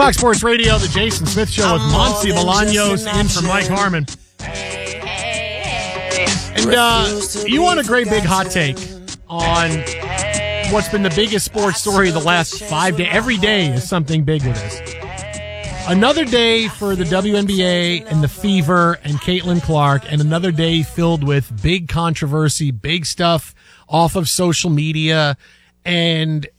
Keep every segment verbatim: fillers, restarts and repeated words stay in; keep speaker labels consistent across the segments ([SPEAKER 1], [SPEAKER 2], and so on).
[SPEAKER 1] Fox Sports Radio, the Jason Smith Show with Monty Bolaños in for Mike Harmon. And uh, you want a great big hot take on what's been the biggest sports story of the last five days. Every day is something big with this. Another day for the W N B A and the Fever and Caitlin Clark, and another day filled with big controversy, big stuff off of social media, and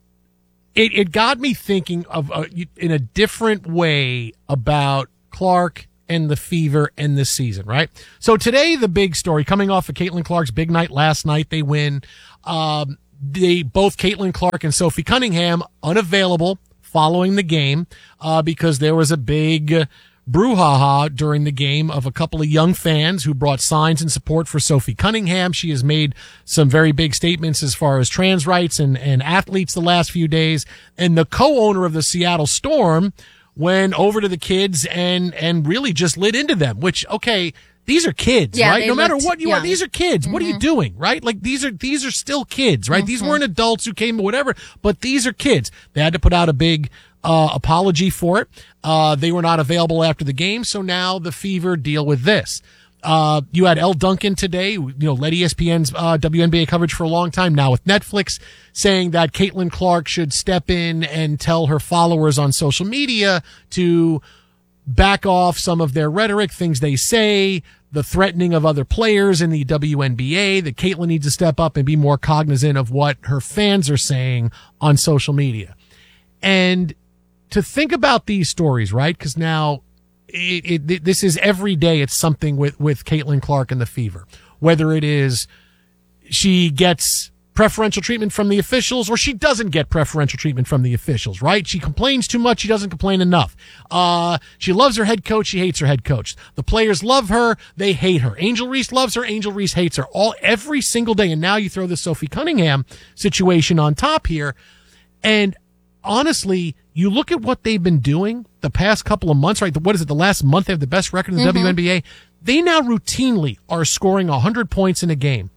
[SPEAKER 1] It it got me thinking of uh, in a different way about Clark and the Fever and this season, right? So today, the big story coming off of Caitlin Clark's big night last night, they win. Um, they both Caitlin Clark and Sophie Cunningham unavailable following the game uh, because there was a big brouhaha during the game of a couple of young fans who brought signs in support for Sophie Cunningham. She has made some very big statements as far as trans rights and, and athletes the last few days. And the co-owner of the Seattle Storm went over to the kids and, and really just lit into them, which, okay, these are kids,
[SPEAKER 2] yeah,
[SPEAKER 1] right? No matter
[SPEAKER 2] looked,
[SPEAKER 1] what you
[SPEAKER 2] yeah.
[SPEAKER 1] are, these are kids. Mm-hmm. What are you doing, right? Like these are, these are still kids, right? Mm-hmm. These weren't adults who came or whatever, but these are kids. They had to put out a big, uh, apology for it. Uh, they were not available after the game. So now the Fever deal with this. Uh, you had Elle Duncan today, you know, led E S P N's, uh, W N B A coverage for a long time now with Netflix, saying that Caitlin Clark should step in and tell her followers on social media to back off some of their rhetoric, things they say, the threatening of other players in the W N B A, that Caitlin needs to step up and be more cognizant of what her fans are saying on social media. And to think about these stories, right? Because now it, it, this is every day. It's something with, with Caitlin Clark and the Fever, whether it is she gets preferential treatment from the officials or she doesn't get preferential treatment from the officials, right? She complains too much. She doesn't complain enough. Uh, she loves her head coach. She hates her head coach. The players love her. They hate her. Angel Reese loves her. Angel Reese hates her all every single day. And now you throw the Sophie Cunningham situation on top here. And honestly, you look at what they've been doing the past couple of months, right? What is it? The last month they have the best record in the mm-hmm. W N B A. They now routinely are scoring one hundred points in a game.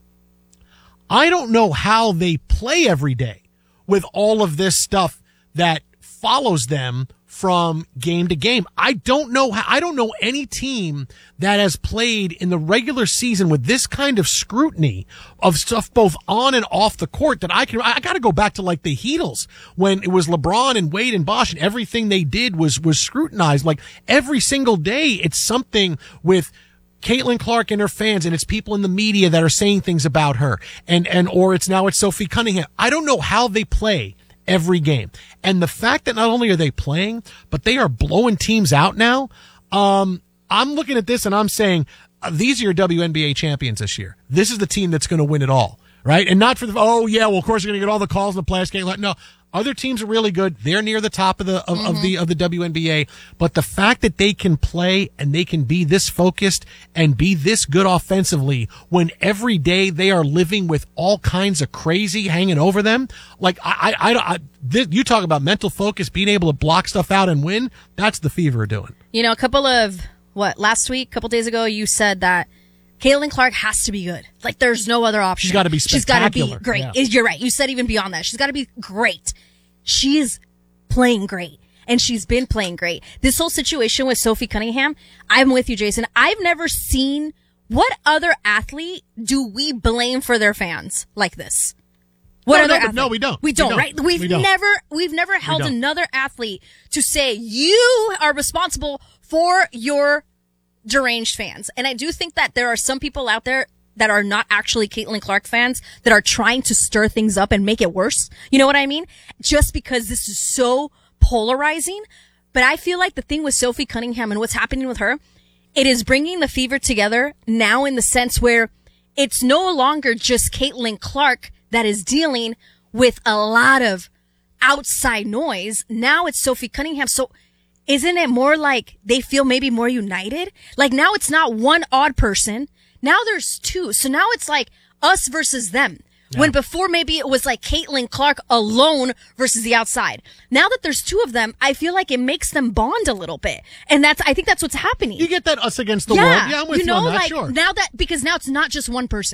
[SPEAKER 1] I don't know how they play every day with all of this stuff that follows them from game to game. I don't know how, I don't know any team that has played in the regular season with this kind of scrutiny of stuff both on and off the court that I can, I gotta go back to like the Heatles when it was LeBron and Wade and Bosh and everything they did was, was scrutinized. Like every single day, it's something with Caitlin Clark and her fans, and it's people in the media that are saying things about her, and, and, or it's now it's Sophie Cunningham. I don't know how they play every game. And the fact that not only are they playing, but they are blowing teams out now. Um, I'm looking at this and I'm saying, uh, these are your W N B A champions this year. This is the team that's going to win it all, right? And not for the, oh yeah, well, of course you're going to get all the calls in the playoffs game. Like, no. Other teams are really good. They're near the top of the of, mm-hmm. of the of the W N B A. But the fact that they can play and they can be this focused and be this good offensively when every day they are living with all kinds of crazy hanging over them, like I I, I, I this, you talk about mental focus, being able to block stuff out and win. That's the Fever doing.
[SPEAKER 2] You know, a couple of what last week, a couple days ago, you said that Caitlin Clark has to be good. Like, there's no other option.
[SPEAKER 1] She's got to be spectacular.
[SPEAKER 2] She's got to be great. Yeah. You're right. You said even beyond that. She's got to be great. She's playing great. And she's been playing great. This whole situation with Sophie Cunningham, I'm with you, Jason. I've never seen what other athlete do we blame for their fans like this? What
[SPEAKER 1] no,
[SPEAKER 2] other
[SPEAKER 1] no,
[SPEAKER 2] athlete?
[SPEAKER 1] No, we don't.
[SPEAKER 2] We don't,
[SPEAKER 1] we don't.
[SPEAKER 2] right? We've
[SPEAKER 1] we don't.
[SPEAKER 2] never, we've never held we another athlete to say, you are responsible for your deranged fans. And I do think that there are some people out there that are not actually Caitlin Clark fans that are trying to stir things up and make it worse. You know what I mean? Just because this is so polarizing. But I feel like the thing with Sophie Cunningham and what's happening with her, it is bringing the Fever together now in the sense where it's no longer just Caitlin Clark that is dealing with a lot of outside noise. Now it's Sophie Cunningham. So isn't it more like they feel maybe more united? Like now it's not one odd person. Now there's two. So now it's like us versus them. Yeah. When before maybe it was like Caitlin Clark alone versus the outside. Now that there's two of them, I feel like it makes them bond a little bit. And that's, I think that's what's happening.
[SPEAKER 1] You get that us against the
[SPEAKER 2] yeah.
[SPEAKER 1] world. Yeah, I'm with
[SPEAKER 2] you. know,
[SPEAKER 1] you on that,
[SPEAKER 2] like
[SPEAKER 1] sure.
[SPEAKER 2] now that, because now it's not just one person.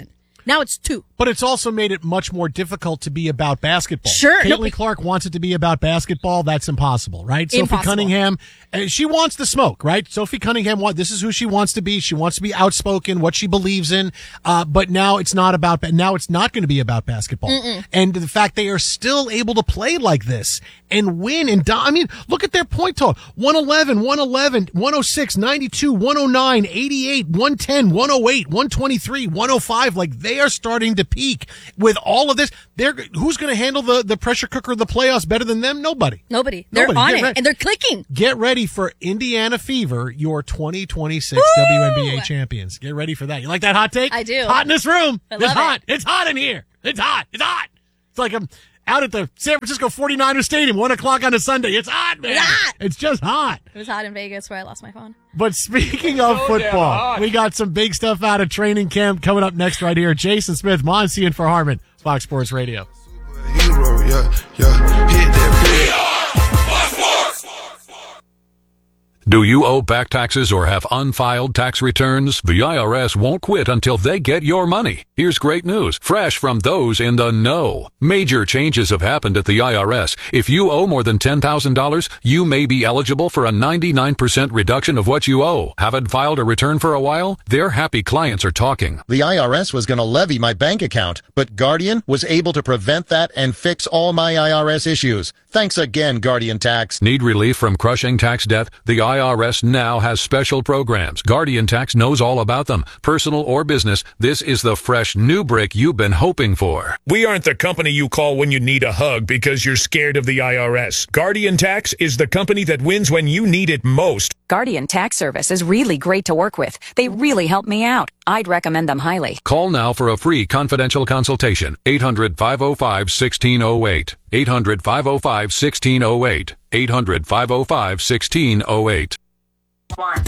[SPEAKER 2] Now it's two.
[SPEAKER 1] But it's also made it much more difficult to be about basketball.
[SPEAKER 2] Sure.
[SPEAKER 1] Caitlin
[SPEAKER 2] No,
[SPEAKER 1] Clark wants it to be about basketball. That's impossible, right?
[SPEAKER 2] Impossible.
[SPEAKER 1] Sophie Cunningham, uh, she wants the smoke, right? Sophie Cunningham, what? This is who she wants to be. She wants to be outspoken, what she believes in. Uh, but now it's not about, now it's not going to be about basketball. Mm-mm. And the fact they are still able to play like this and win and do- I mean, look at their point total. one eleven, one eleven, one oh six, ninety-two, one oh nine, eighty-eight, one ten, one oh eight, one twenty-three, one oh five. Like they are starting to peak with all of this. They're who's going to handle the, the pressure cooker of the playoffs better than them? Nobody.
[SPEAKER 2] Nobody. They're
[SPEAKER 1] Nobody.
[SPEAKER 2] on
[SPEAKER 1] Get
[SPEAKER 2] it
[SPEAKER 1] ready.
[SPEAKER 2] and they're clicking.
[SPEAKER 1] Get ready for Indiana Fever, your twenty twenty-six
[SPEAKER 2] Woo!
[SPEAKER 1] W N B A champions. Get ready for that. You like that hot take?
[SPEAKER 2] I do.
[SPEAKER 1] Hot in this room.
[SPEAKER 2] I
[SPEAKER 1] It's
[SPEAKER 2] love
[SPEAKER 1] hot.
[SPEAKER 2] it.
[SPEAKER 1] It's hot in here. It's hot. It's hot. It's like I'm out at the San Francisco forty-niners stadium, one o'clock on a Sunday. It's hot, man.
[SPEAKER 2] It's hot.
[SPEAKER 1] It's just hot.
[SPEAKER 2] It was hot in Vegas where I lost my phone.
[SPEAKER 1] But speaking of football, we got some big stuff out of training camp coming up next right here. Jason Smith, Monsi in for Harmon, Fox Sports Radio.
[SPEAKER 3] Hero, yeah, yeah, hit that big.
[SPEAKER 4] Do you owe back taxes or have unfiled tax returns? The I R S won't quit until they get your money. Here's great news, fresh from those in the know. Major changes have happened at the I R S. If you owe more than ten thousand dollars, you may be eligible for a ninety-nine percent reduction of what you owe. Haven't filed a return for a while? Their happy clients are talking.
[SPEAKER 5] The I R S was going to levy my bank account, but Guardian was able to prevent that and fix all my I R S issues. Thanks again, Guardian Tax.
[SPEAKER 4] Need relief from crushing tax debt? The I R S now has special programs. Guardian Tax knows all about them. Personal or business, this is the fresh new brick you've been hoping for.
[SPEAKER 6] We aren't the company you call when you need a hug because you're scared of the I R S. Guardian Tax is the company that wins when you need it most.
[SPEAKER 7] Guardian Tax Service is really great to work with. They really help me out. I'd recommend them highly.
[SPEAKER 4] Call now for a free confidential consultation. eight hundred, five oh five, one six oh eight. eight hundred, five oh five, one six oh eight. eight hundred, five oh five, one six oh eight.
[SPEAKER 8] One.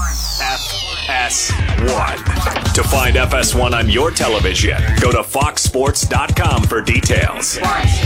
[SPEAKER 8] F S one. To find F S one on your television, go to fox sports dot com for details.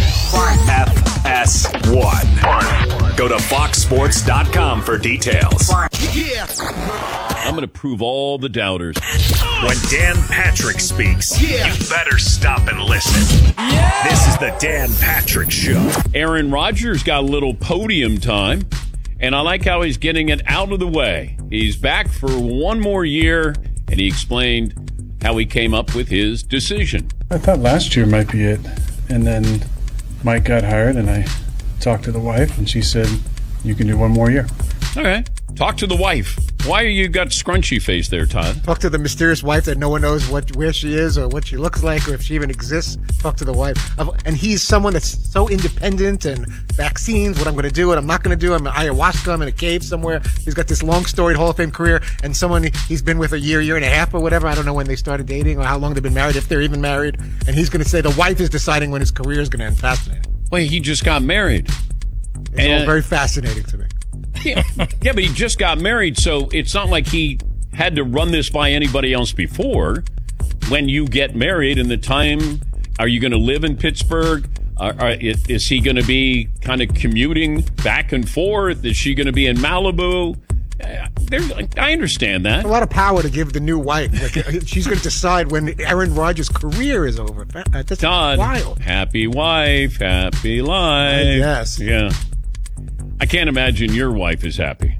[SPEAKER 8] F S one. Go to fox sports dot com for details.
[SPEAKER 9] I'm going to prove all the doubters.
[SPEAKER 8] When Dan Patrick speaks, you better stop and listen. This is the Dan Patrick Show.
[SPEAKER 9] Aaron Rodgers got a little podium time, and I like how he's getting it out of the way. He's back for one more year, and he explained how he came up with his decision.
[SPEAKER 10] I thought last year might be it, and then Mike got hired, and I talked to the wife, and she said, you can do one more year.
[SPEAKER 9] All right. Talk to the wife. Why are you got scrunchy face there, Todd?
[SPEAKER 11] Talk to the mysterious wife that no one knows what where she is or what she looks like or if she even exists. Talk to the wife. And he's someone that's so independent and vaccines, what I'm going to do, what I'm not going to do. I'm an ayahuasca. I'm in a cave somewhere. He's got this long storied Hall of Fame career and someone he's been with a year, year and a half or whatever. I don't know when they started dating or how long they've been married, if they're even married. And he's going to say the wife is deciding when his career is going to end. Fascinating.
[SPEAKER 9] Wait, he just got married.
[SPEAKER 11] It's
[SPEAKER 9] and
[SPEAKER 11] all very fascinating to me.
[SPEAKER 9] Yeah, yeah, but he just got married, so it's not like he had to run this by anybody else before. When you get married and the time, are you going to live in Pittsburgh? Are, are, is he going to be kind of commuting back and forth? Is she going to be in Malibu? Uh, I understand that.
[SPEAKER 11] A lot of power to give the new wife. Like, she's going to decide when Aaron Rodgers' career is over. That's
[SPEAKER 9] Todd,
[SPEAKER 11] wild.
[SPEAKER 9] Happy wife, happy life.
[SPEAKER 11] Uh, yes.
[SPEAKER 9] Yeah. I can't imagine your wife is happy.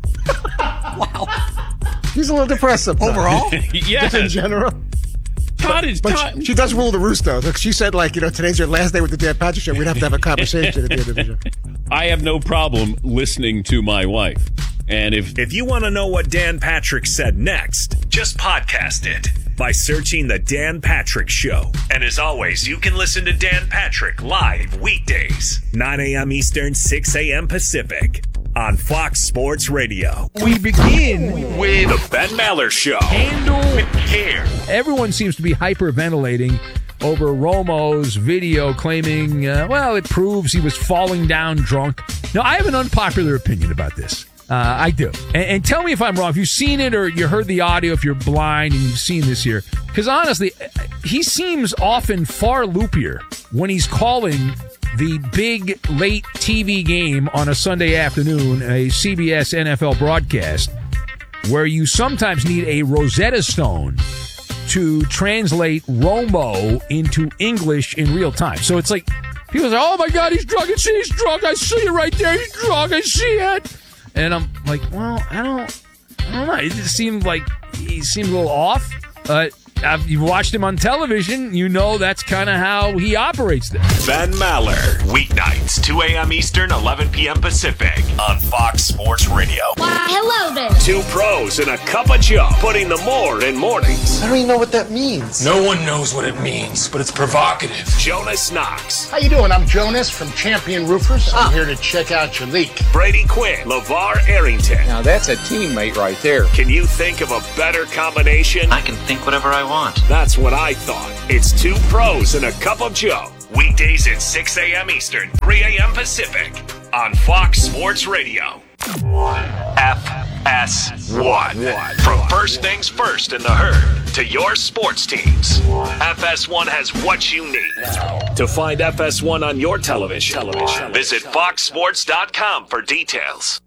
[SPEAKER 11] Wow. She's a little depressed overall.
[SPEAKER 9] Yes.
[SPEAKER 11] Just in general.
[SPEAKER 9] Todd is
[SPEAKER 11] but
[SPEAKER 9] Todd.
[SPEAKER 11] She, she does rule the roost, though. Like she said, like, you know, today's your last day with the Dan Patrick Show. We'd have to have a conversation at the end of the show.
[SPEAKER 9] I have no problem listening to my wife. And if
[SPEAKER 8] if you want to know what Dan Patrick said next, just podcast it by searching The Dan Patrick Show. And as always, you can listen to Dan Patrick live weekdays, nine a.m. Eastern, six a.m. Pacific, on Fox Sports Radio.
[SPEAKER 12] We begin with
[SPEAKER 8] The Ben Maller Show.
[SPEAKER 12] Handle
[SPEAKER 8] with care.
[SPEAKER 12] Everyone seems to be hyperventilating over Romo's video claiming, uh, well, it proves he was falling down drunk. Now, I have an unpopular opinion about this. Uh, I do. And, and tell me if I'm wrong. If you've seen it or you heard the audio, if you're blind and you've seen this here. Because honestly, he seems often far loopier when he's calling the big late T V game on a Sunday afternoon, a C B S N F L broadcast, where you sometimes need a Rosetta Stone to translate Romo into English in real time. So it's like people say, "Oh my God, he's drunk! I see he's drunk! I see it right there! He's drunk! I see it!" And I'm like, "Well, I don't, I don't know. It just seemed like he seemed a little off." Uh, I've, you've watched him on television. You know that's kind of how he operates there.
[SPEAKER 8] Ben Maller, weeknights, two a.m. Eastern, eleven p.m. Pacific, on Fox Sports Radio.
[SPEAKER 13] Why, hello there.
[SPEAKER 8] Two pros and a cup of Joe, putting the more in mornings.
[SPEAKER 14] I don't even know what that means.
[SPEAKER 15] No one knows what it means, but it's provocative.
[SPEAKER 8] Jonas Knox.
[SPEAKER 16] How you doing? I'm Jonas from Champion Roofers. I'm here to check out your leak.
[SPEAKER 8] Brady Quinn, LeVar Arrington.
[SPEAKER 17] Now that's a teammate right there.
[SPEAKER 8] Can you think of a better combination?
[SPEAKER 18] I can think whatever I want.
[SPEAKER 8] That's what I thought. It's two pros and a cup of Joe. Weekdays at six a.m. Eastern, three a.m. Pacific, on Fox Sports Radio. F S one. From first things first in the herd to your sports teams, F S one has what you need. To find F S one on your television, television. visit fox sports dot com for details.